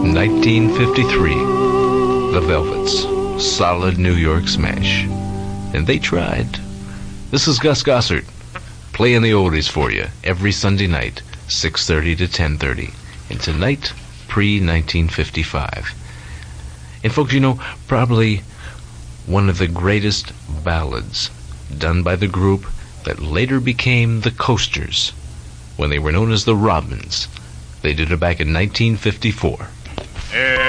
1953, The Velvets, solid New York smash. And they tried. This is Gus Gossard, playing the oldies for you every Sunday night, 6:30 to 10:30. And tonight, pre-1955. And folks, you know, probably one of the greatest ballads done by the group that later became the Coasters when they were known as the Robins. They did it back in 1954.